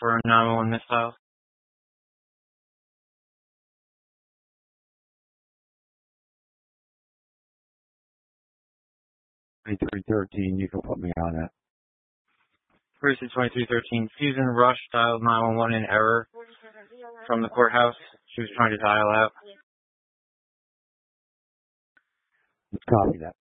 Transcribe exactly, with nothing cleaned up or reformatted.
for nine one one missile. twenty-three thirteen, you can put me on it. Courtesy twenty-three thirteen, Susan Rush dialed nine one one in error from the courthouse. She was trying to dial out. Copy that.